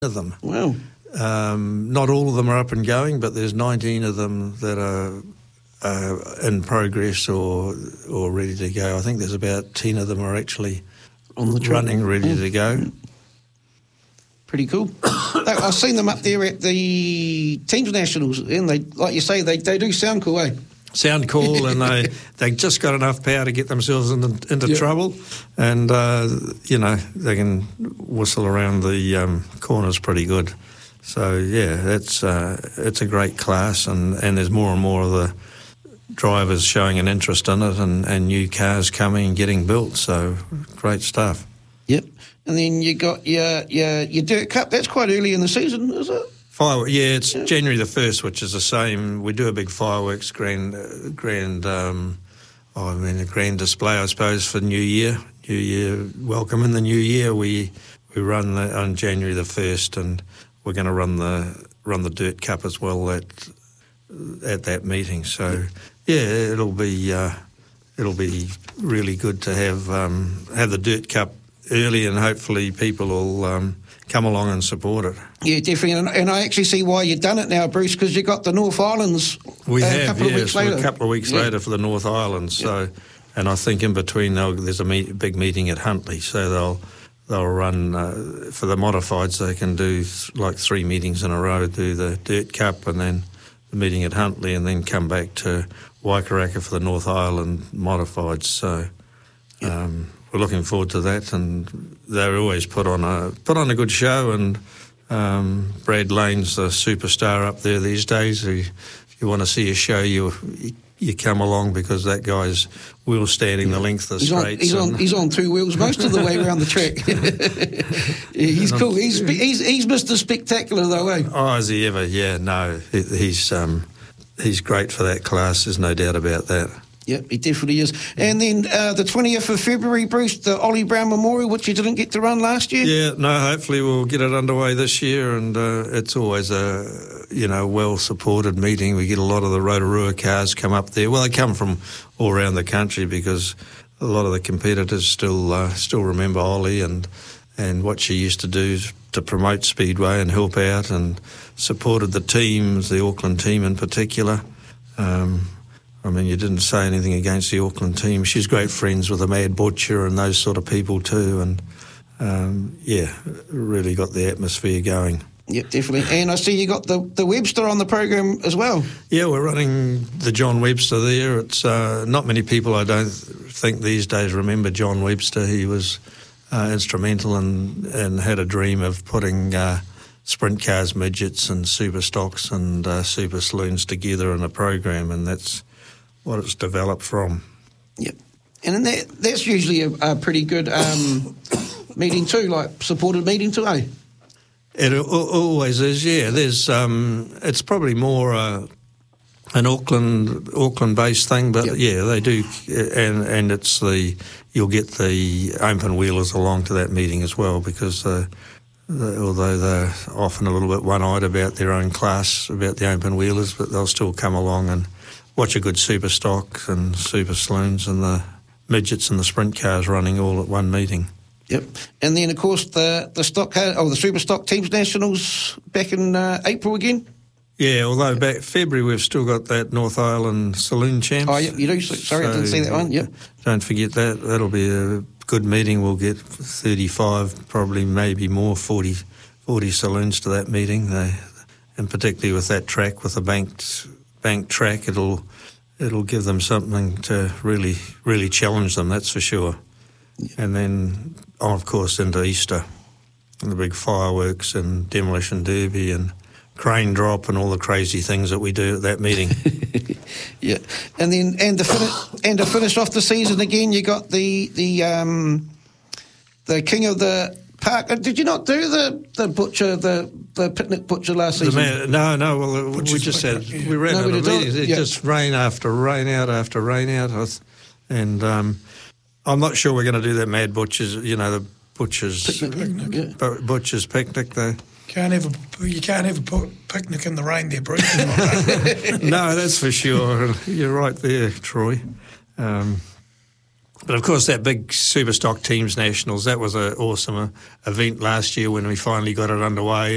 of them. Wow. Not all of them are up and going, but there's 19 of them that are in progress or ready to go. I think there's about 10 of them are actually on the track, running, ready to go. Pretty cool. I've seen them up there at the Teams Nationals, and they, like you say, they do sound cool, eh? Sound cool, and they just got enough power to get themselves into trouble, and they can whistle around the corners pretty good. So yeah, it's a great class, and there's more and more of the drivers showing an interest in it, and new cars coming and getting built. So great stuff. Yep. And then you got your Dirt Cup. That's quite early in the season, is it? It's January the 1st, which is the same. We do a big fireworks grand display, I suppose, for New Year. New Year welcome in the New Year. We run on January the 1st, and we're going to run the Dirt Cup as well at that meeting. So it'll be really good to have the Dirt Cup early, and hopefully people will come along and support it. Yeah, definitely. And I actually see why you've done it now, Bruce, because you got the North Islands a couple of weeks later for the North Islands. So, and I think in between there's a big meeting at Huntly, so they'll run for the modifieds. They can do like 3 meetings in a row, do the Dirt Cup and then the meeting at Huntly, and then come back to Waikaraka for the North Island modifieds. So we're looking forward to that, and they always put on a good show. And Brad Lane's the superstar up there these days. If you want to see a show, you come along, because that guy's wheel standing the length of the straights. He's on 2 wheels most of the way around the track. He's cool. He's Mr. Spectacular though, eh? Oh, is he ever? Yeah, no, he's great for that class. There's no doubt about that. Yep, he definitely is. And then the 20th of February, Bruce, the Ollie Brown Memorial, which you didn't get to run last year? Yeah, no, hopefully we'll get it underway this year, and it's always a well-supported meeting. We get a lot of the Rotorua cars come up there. Well, they come from all around the country, because a lot of the competitors still remember Ollie and what she used to do to promote Speedway and help out, and supported the teams, the Auckland team in particular. You didn't say anything against the Auckland team. She's great friends with the Mad Butcher and those sort of people too, and really got the atmosphere going. Yep, definitely. And I see you got the Webster on the program as well. Yeah, we're running the John Webster there. It's not many people, I don't think, these days remember John Webster. He was instrumental and had a dream of putting sprint cars, midgets and super stocks and super saloons together in a program, and that's what it's developed from. Yep. And then that's usually a pretty good meeting too, like supported meeting too, eh? It always is, yeah. There's it's probably more an Auckland-based thing, but yeah, they do, and it's you'll get the open wheelers along to that meeting as well, because although they're often a little bit one-eyed about their own class, about the open wheelers, but they'll still come along and watch a good super stock and super saloons and the midgets and the sprint cars running all at one meeting. Yep. And then, of course, the stock car, the Super Stock Teams Nationals back in April again? Yeah, although back February we've still got that North Island Saloon Champs. Oh, yeah, you do? Sorry, I didn't see that one. Yep. Don't forget that. That'll be a good meeting. We'll get 35, probably maybe more, 40 saloons to that meeting. And particularly with that track, with the bank track, it'll give them something to really challenge them, that's for sure. Yeah. And then, of course, into Easter, and the big fireworks and demolition derby and crane drop and all the crazy things that we do at that meeting. Yeah, and then to finish off the season again, you got the King of the Park. Did you not do the butcher, the picnic butcher last season? No. Well, we just had we ran out of meetings. It just rain after rain out after rain out, and I'm not sure we're going to do that Mad Butchers. The butchers picnic. Butchers picnic though. You can't have a picnic in the rain there, Bruce. No, that's for sure. You're right there, Troy. But of course, that big Super Stock Teams Nationals, that was an awesome event last year when we finally got it underway.